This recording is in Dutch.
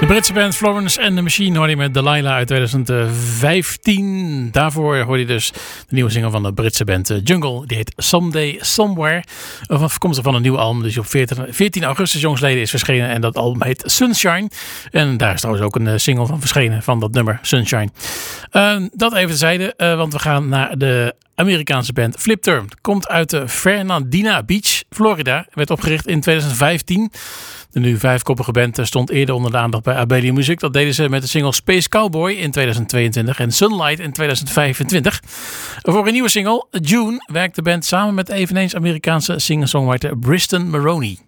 De Britse band Florence and the Machine hoorde je met Delilah uit 2015. Daarvoor hoorde je dus de nieuwe single van de Britse band Jungle. Die heet Someday Somewhere. Afkomstig van een nieuw album. Dus op 14 augustus jongsleden is verschenen. En dat album heet Sunshine. En daar is trouwens ook een single van verschenen. Van dat nummer Sunshine. Dat even terzijde. Want we gaan naar de Amerikaanse band Flipturn. Komt uit de Fernandina Beach, Florida. Werd opgericht in 2015. De nu 5-koppige band stond eerder onder de aandacht bij Abelia Music. Dat deden ze met de single Space Cowboy in 2022 en Sunlight in 2025. Voor een nieuwe single, June, werkt de band samen met eveneens Amerikaanse singer-songwriter Briston Maroney.